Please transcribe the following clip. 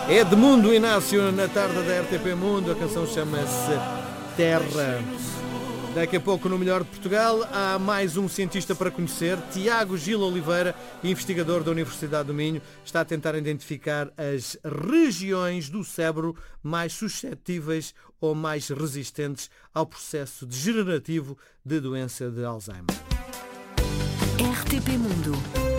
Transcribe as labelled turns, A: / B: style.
A: Edmundo Inácio na tarde da RTP Mundo. A canção chama-se Terra. Daqui a pouco, no Melhor de Portugal, há mais um cientista para conhecer. Tiago Gil Oliveira, investigador da Universidade do Minho, está a tentar identificar as regiões do cérebro mais suscetíveis ou mais resistentes ao processo degenerativo de doença de Alzheimer.
B: RTP Mundo.